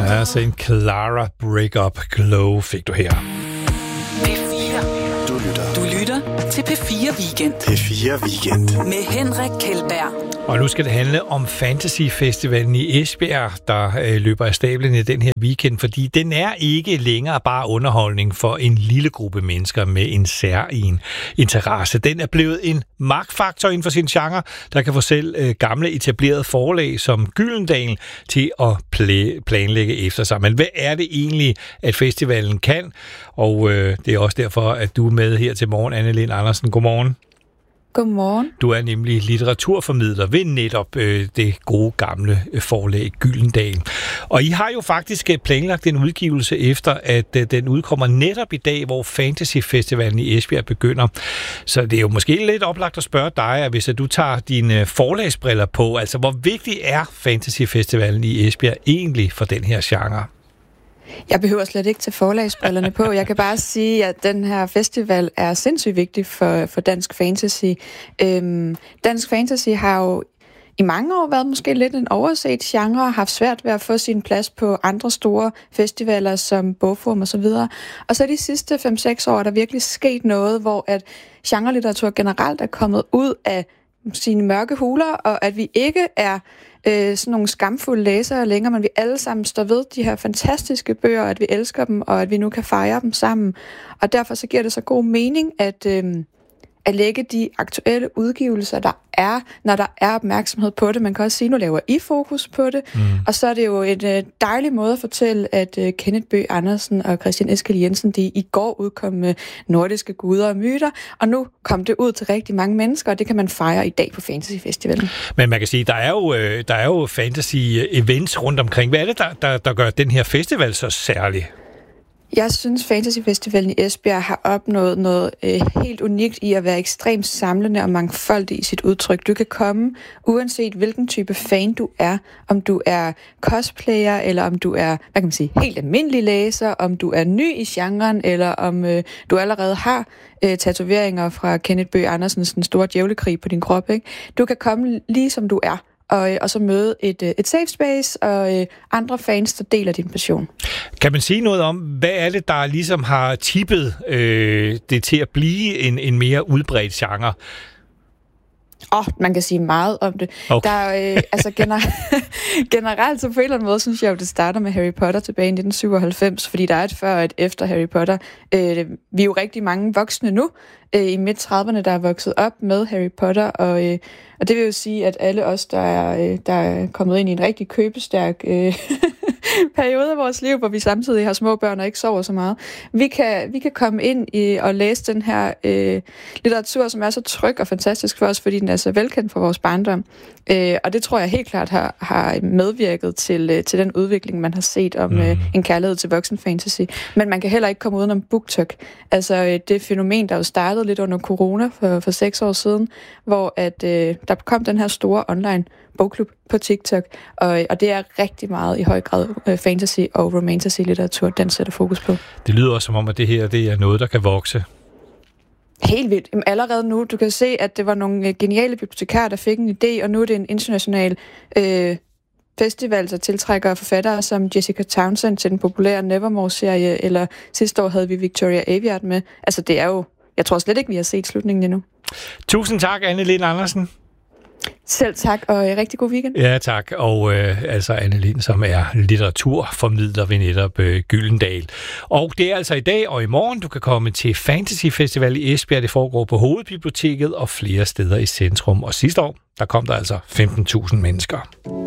Ja, St. Clara Break Up Glow fik du her. P4. Du lytter til P4 Weekend. P4 Weekend. Med Henrik Kjeldberg. Og nu skal det handle om Fantasy Festivalen i Esbjerg, der løber af stablen i den her weekend, fordi den er ikke længere bare underholdning for en lille gruppe mennesker med en særlig interesse. Den er blevet en magtfaktor inden for sin genre, der kan få selv gamle etablerede forlag som Gyldendal til at planlægge efter sig. Men hvad er det egentlig, at festivalen kan? Og det er også derfor, at du er med her til morgen, Anne Lind Andersen. Godmorgen. Godmorgen. Du er nemlig litteraturformidler ved netop det gode gamle forlag Gyldendal. Og I har jo faktisk planlagt en udgivelse efter, at den udkommer netop i dag, hvor Fantasy Festivalen i Esbjerg begynder. Så det er jo måske lidt oplagt at spørge dig, at hvis du tager dine forlagsbriller på, altså hvor vigtig er Fantasy Festivalen i Esbjerg egentlig for den her genre? Jeg behøver slet ikke tage forlagsbrillerne på. Jeg kan bare sige, at den her festival er sindssygt vigtig for dansk fantasy. Dansk fantasy har jo i mange år været måske lidt en overset genre og haft svært ved at få sin plads på andre store festivaler som Bogforum og så videre. Og så de sidste 5-6 år er der virkelig sket noget, hvor at genrelitteratur generelt er kommet ud af sine mørke huler, og at vi ikke er sådan nogle skamfulde læsere længere, men vi alle sammen står ved de her fantastiske bøger, at vi elsker dem, og at vi nu kan fejre dem sammen. Og derfor så giver det så god mening, at lægge de aktuelle udgivelser, der er, når der er opmærksomhed på det. Man kan også sige, at nu laver I fokus på det. Og så er det jo en dejlig måde at fortælle, at Kenneth Bøgh Andersen og Christian Eskil Jensen, de i går udkom med nordiske guder og myter, og nu kom det ud til rigtig mange mennesker, og det kan man fejre i dag på Fantasy Festivalen. Men man kan sige, der er jo fantasy-events rundt omkring. Hvad er det, der gør den her festival så særlig? Jeg synes, Fantasy Festivalen i Esbjerg har opnået noget helt unikt i at være ekstremt samlende og mangfoldig i sit udtryk. Du kan komme, uanset hvilken type fan du er, om du er cosplayer, eller om du er, hvad kan man sige, helt almindelig læser, om du er ny i genren, eller om du allerede har tatoveringer fra Kenneth Bøgh Andersens Den Store Djævlekrig på din krop. Ikke? Du kan komme lige som du er. Og så møde et safe space og andre fans, der deler din passion. Kan man sige noget om, hvad er det, der ligesom har tippet det til at blive en mere udbredt genre? Man kan sige meget om det. Okay. Der altså generelt så på en eller anden måde, synes jeg jo, det starter med Harry Potter tilbage i 1997, fordi der er et før og et efter Harry Potter. Vi er jo rigtig mange voksne nu, i midt-30'erne, der er vokset op med Harry Potter, og det vil jo sige, at alle os, der er kommet ind i en rigtig købestærk periode af vores liv, hvor vi samtidig har små børn og ikke sover så meget, vi kan komme ind og læse den her litteratur, som er så tryg og fantastisk for os, fordi den er så velkendt for vores barndom. Og det tror jeg helt klart har medvirket til den udvikling, man har set om en kærlighed til voksen fantasy. Men man kan heller ikke komme udenom BookTok. Altså det fænomen, der jo startede lidt under corona for 6 år siden, hvor at der kom den her store online bogklub på TikTok, og det er rigtig meget i høj grad fantasy og romantasy-litteratur, den sætter fokus på. Det lyder også som om, at det her det er noget, der kan vokse. Helt vildt. Jamen, allerede nu, du kan se, at det var nogle geniale bibliotekarer, der fik en idé, og nu er det en international festival, der tiltrækker forfattere som Jessica Townsend til den populære Nevermore-serie, eller sidste år havde vi Victoria Aveyard med. Altså det er jo, jeg tror slet ikke, vi har set slutningen endnu. Tusind tak, Anne Lind Andersen. Selv tak, og rigtig god weekend. Ja, tak. Og altså Anne Lind, som er litteraturformidler ved netop Gyldendal. Og det er altså i dag og i morgen, du kan komme til Fantasy Festival i Esbjerg. Det foregår på Hovedbiblioteket og flere steder i centrum. Og sidste år, der kom der altså 15.000 mennesker.